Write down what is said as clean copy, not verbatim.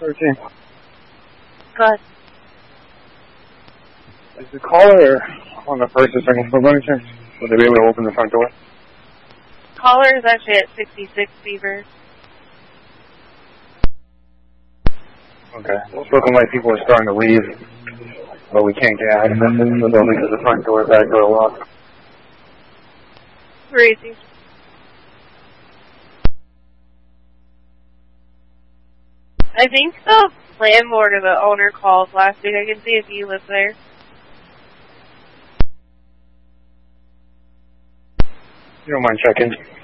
13. Go ahead. Is the caller on the first or second floor by any chance? Will they be able to open the front door? Caller is actually at 66 Beaver. Okay. It's looking like people are starting to leave, but we can't get out of the building because the front door, back door locked. Crazy. I think the landlord or the owner called last week. I can see if he lives there. You don't mind checking?